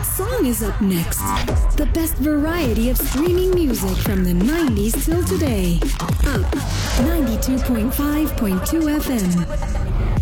What song is up next? The best variety of streaming music from the 90s till today. Up 92.5.2 FM.